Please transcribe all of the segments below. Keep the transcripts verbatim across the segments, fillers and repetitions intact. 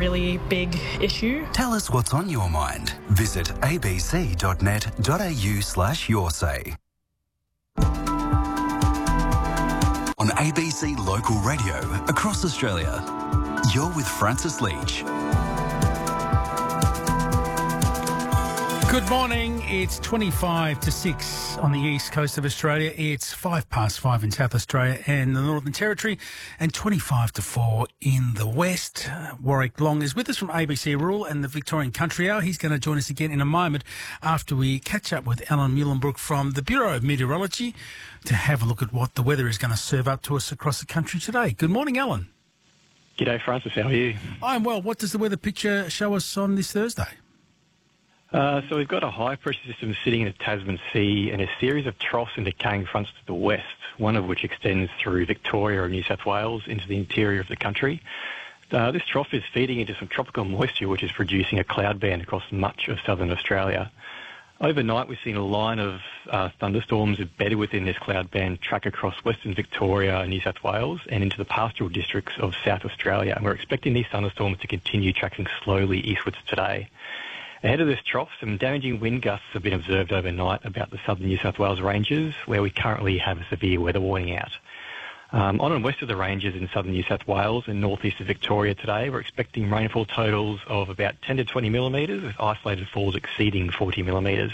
really big issue. Tell us what's on your mind. Visit abc.net.au slash your say. On A B C Local Radio across Australia, you're with Francis Leach. Good morning. It's twenty-five to six on the east coast of Australia. It's five past five in South Australia and the Northern Territory, and twenty-five to four in the west. Uh, Warwick Long is with us from A B C Rural and the Victorian Country Hour. He's going to join us again in a moment after we catch up with Alan Muhlenbrook from the Bureau of Meteorology to have a look at what the weather is going to serve up to us across the country today. Good morning, Alan. G'day, Francis. How are you? I'm well. What does the weather picture show us on this Thursday? Uh, so we've got a high-pressure system sitting in the Tasman Sea and a series of troughs and decaying fronts to the west, one of which extends through Victoria and New South Wales into the interior of the country. Uh, this trough is feeding into some tropical moisture, which is producing a cloud band across much of southern Australia. Overnight, we've seen a line of uh, thunderstorms embedded within this cloud band track across western Victoria and New South Wales and into the pastoral districts of South Australia. And we're expecting these thunderstorms to continue tracking slowly eastwards today. Ahead of this trough, some damaging wind gusts have been observed overnight about the southern New South Wales ranges, where we currently have a severe weather warning out. Um, on and west of the ranges in southern New South Wales and northeast of Victoria today, we're expecting rainfall totals of about ten to twenty millimetres, with isolated falls exceeding forty millimetres.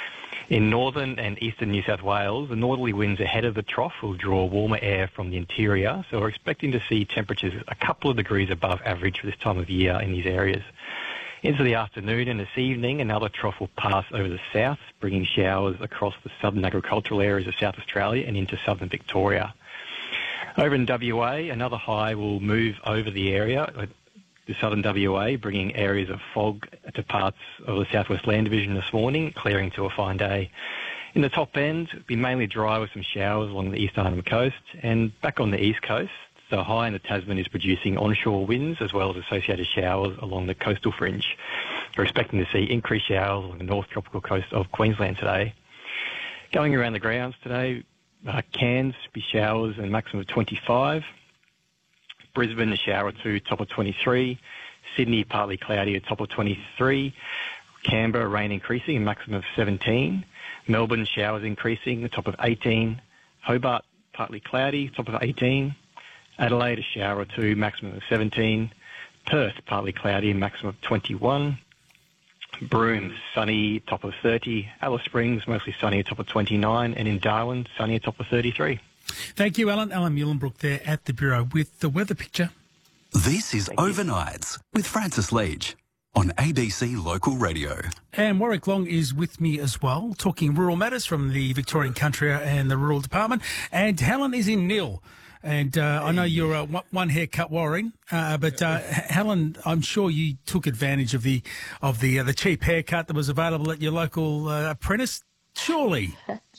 In northern and eastern New South Wales, the northerly winds ahead of the trough will draw warmer air from the interior, so we're expecting to see temperatures a couple of degrees above average for this time of year in these areas. Into the afternoon and this evening, another trough will pass over the south, bringing showers across the southern agricultural areas of South Australia and into southern Victoria. Over in W A, another high will move over the area, the southern W A, bringing areas of fog to parts of the southwest land division this morning, clearing to a fine day. In the top end, it'll be mainly dry with some showers along the East Arnhem Coast, and back on the east coast, the high in the Tasman is producing onshore winds as well as associated showers along the coastal fringe. We're expecting to see increased showers along the north tropical coast of Queensland today. Going around the grounds today, uh, Cairns be showers and maximum of twenty-five. Brisbane a shower or two, top of twenty-three. Sydney partly cloudy, a top of twenty-three. Canberra rain increasing, a maximum of seventeen. Melbourne showers increasing, a top of eighteen. Hobart partly cloudy, top of eighteen. Adelaide, a shower or two, maximum of seventeen. Perth, partly cloudy, maximum of twenty-one. Broome, sunny, top of thirty. Alice Springs, mostly sunny, top of twenty-nine. And in Darwin, sunny, top of thirty-three. Thank you, Alan. Alan Muhlenbrook there at the Bureau with the weather picture. This is Overnights with Francis Leach on A B C Local Radio. And Warwick Long is with me as well, talking rural matters from the Victorian Country and the Rural Department. And Helen is in Nil. And uh, I know you're a one haircut Warren, uh, but uh, Helen, I'm sure you took advantage of the of the uh, the cheap haircut that was available at your local uh, apprentice. Surely.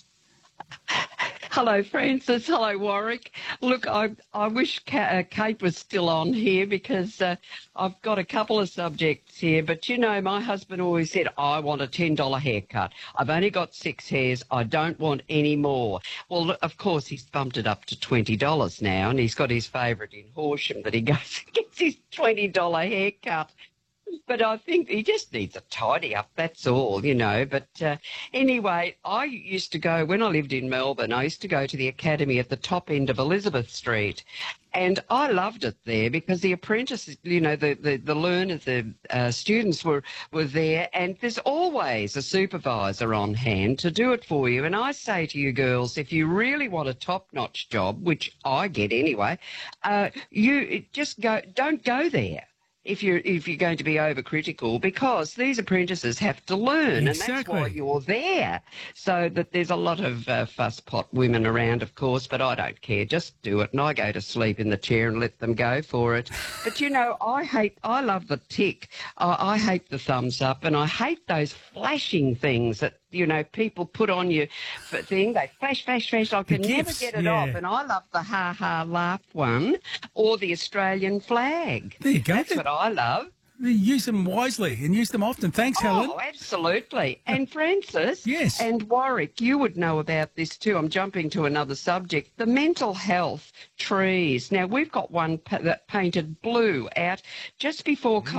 Hello, Francis. Hello, Warwick. Look, I I wish Ka- uh, Kate was still on here because uh, I've got a couple of subjects here. But, you know, my husband always said, I want a ten dollars haircut. I've only got six hairs. I don't want any more. Well, of course, he's bumped it up to twenty dollars now, and he's got his favourite in Horsham that he goes and gets his twenty dollars haircut. But I think he just needs a tidy up, that's all, you know. But uh, anyway, I used to go, when I lived in Melbourne, I used to go to the academy at the top end of Elizabeth Street. And I loved it there because the apprentices, you know, the, the, the learners, the uh, students were, were there, and there's always a supervisor on hand to do it for you. And I say to you girls, if you really want a top-notch job, which I get anyway, uh, you just go, don't go there if you're if you're going to be overcritical, because these apprentices have to learn, Exactly. and that's why you're there. So that there's a lot of uh, fuss pot women around, of course, but I don't care. Just do it, and I go to sleep in the chair and let them go for it. But you know, I hate, I love the tick. I, I hate the thumbs up, and I hate those flashing things that, you know, people put on you thing. They flash, flash, flash. I can never get it yeah. off. And I love the ha-ha laugh one, or the Australian flag. There you go. That's what I love. Use them wisely and use them often. Thanks, oh, Helen. Oh, absolutely. And Francis yes. and Warwick, you would know about this too. I'm jumping to another subject. The mental health trees. Now, we've got one pa- that painted blue out just before